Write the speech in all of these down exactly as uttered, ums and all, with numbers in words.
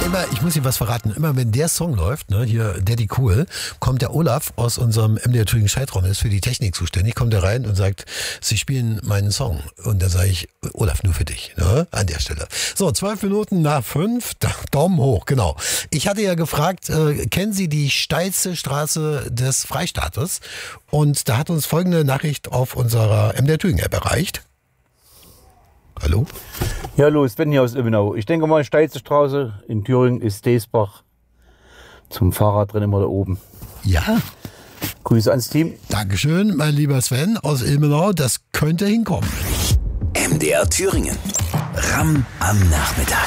Immer, ich muss Ihnen was verraten. Immer wenn der Song läuft, ne, hier Daddy Cool, kommt der Olaf aus unserem M D R Thüringen Schaltraum, ist für die Technik zuständig, kommt er rein und sagt, Sie spielen meinen Song. Und da sage ich, Olaf, nur für dich, ne, an der Stelle. So, zwölf Minuten nach fünf, Daumen hoch, genau. Ich hatte ja gefragt, äh, kennen Sie die steilste Straße des Freistaates? Und da hat uns folgende Nachricht auf unserer M D R Thüringen App erreicht. Hallo? Ja, hallo, Sven hier aus Ilmenau. Ich denke mal, die steilste Straße in Thüringen ist Deesbach. Zum Fahrrad drin immer da oben. Ja. Grüße ans Team. Dankeschön, mein lieber Sven aus Ilmenau. Das könnte hinkommen. M D R Thüringen. Ramm am Nachmittag.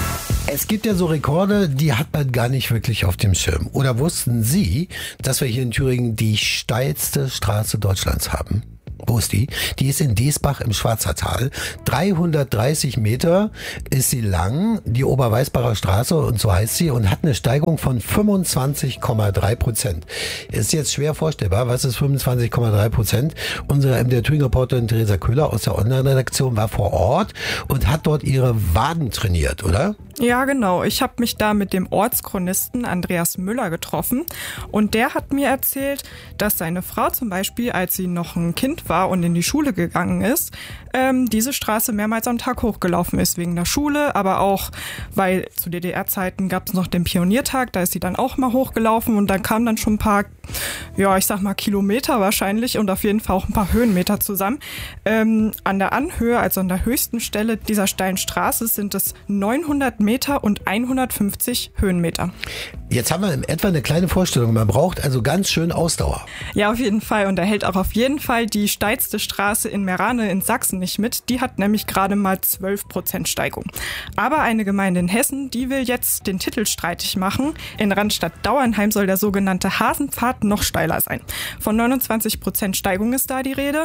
Es gibt ja so Rekorde, die hat man gar nicht wirklich auf dem Schirm. Oder wussten Sie, dass wir hier in Thüringen die steilste Straße Deutschlands haben? Wo ist die? Die ist in Deesbach im Schwarzertal. dreihundertdreißig Meter ist sie lang, die Oberweißbacher Straße, und so heißt sie, und hat eine Steigung von fünfundzwanzig Komma drei Prozent. Ist jetzt schwer vorstellbar. Was ist fünfundzwanzig Komma drei Prozent? Unsere M D R Thüringen-Reporterin Theresa Köhler aus der Online-Redaktion war vor Ort und hat dort ihre Waden trainiert, oder? Ja, genau. Ich habe mich da mit dem Ortschronisten Andreas Müller getroffen und der hat mir erzählt, dass seine Frau zum Beispiel, als sie noch ein Kind war und in die Schule gegangen ist, ähm, diese Straße mehrmals am Tag hochgelaufen ist, wegen der Schule, aber auch, weil zu D D R-Zeiten gab es noch den Pioniertag, da ist sie dann auch mal hochgelaufen und dann kamen dann schon ein paar, ja, ich sag mal Kilometer wahrscheinlich und auf jeden Fall auch ein paar Höhenmeter zusammen. Ähm, an der Anhöhe, also an der höchsten Stelle dieser steilen Straße, sind es neunhundert Meter und hundertfünfzig Höhenmeter. Jetzt haben wir in etwa eine kleine Vorstellung. Man braucht also ganz schön Ausdauer. Ja, auf jeden Fall. Und da hält auch auf jeden Fall die steilste Straße in Meerane in Sachsen nicht mit. Die hat nämlich gerade mal zwölf Prozent Steigung. Aber eine Gemeinde in Hessen, die will jetzt den Titel streitig machen. In Randstadt-Dauernheim soll der sogenannte Hasenpfad noch steiler sein. Von neunundzwanzig Prozent Steigung ist da die Rede.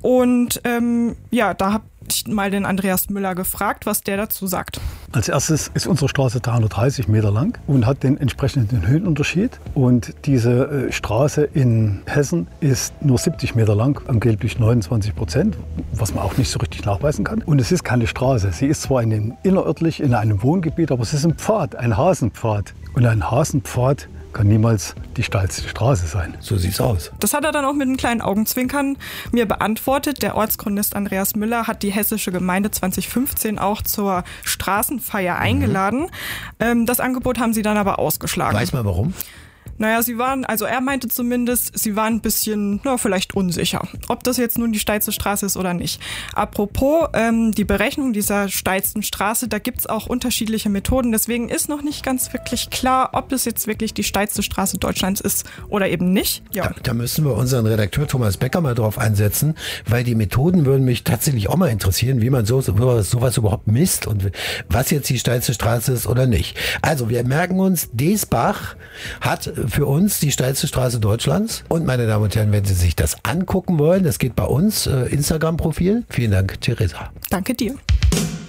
Und ähm, ja, da habe ich mal den Andreas Müller gefragt, was der dazu sagt. Als erstes ist unsere Straße dreihundertdreißig Meter lang und hat den entsprechenden Höhenunterschied. Und diese äh, Straße in Hessen ist nur siebzig Meter lang, angeblich neunundzwanzig Prozent, was man auch nicht so richtig nachweisen kann. Und es ist keine Straße. Sie ist zwar in den, innerörtlich in einem Wohngebiet, aber es ist ein Pfad, ein Hasenpfad. Und ein Hasenpfad kann niemals die steilste Straße sein. So sieht's aus. Das hat er dann auch mit einem kleinen Augenzwinkern mir beantwortet. Der Ortschronist Andreas Müller hat die hessische Gemeinde zwanzig fünfzehn auch zur Straßenfeier eingeladen. Mhm. Ähm, das Angebot haben sie dann aber ausgeschlagen. Weiß man warum? Naja, sie waren, also er meinte zumindest, sie waren ein bisschen, na, vielleicht unsicher, ob das jetzt nun die steilste Straße ist oder nicht. Apropos, ähm, die Berechnung dieser steilsten Straße, da gibt's auch unterschiedliche Methoden. Deswegen ist noch nicht ganz wirklich klar, ob das jetzt wirklich die steilste Straße Deutschlands ist oder eben nicht. Ja. Da, da müssen wir unseren Redakteur Thomas Becker mal drauf einsetzen, weil die Methoden würden mich tatsächlich auch mal interessieren, wie man so, sowas, sowas überhaupt misst und was jetzt die steilste Straße ist oder nicht. Also wir merken uns, Deesbach hat für uns die steilste Straße Deutschlands. Und meine Damen und Herren, wenn Sie sich das angucken wollen, das geht bei uns, äh, Instagram-Profil. Vielen Dank, Theresa. Danke dir.